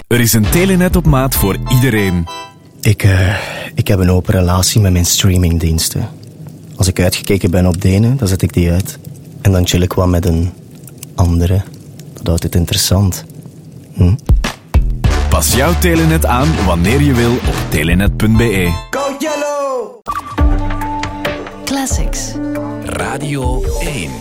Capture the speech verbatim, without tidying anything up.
Er is een Telenet op maat voor iedereen. Ik, uh, ik heb een open relatie met mijn streamingdiensten. Als ik uitgekeken ben op de ene, dan zet ik die uit. En dan chill ik wat met een andere. Dat houdt het interessant. Hm? Pas jouw Telenet aan wanneer je wil op telenet punt be. Go Yellow! Classics. Radio één.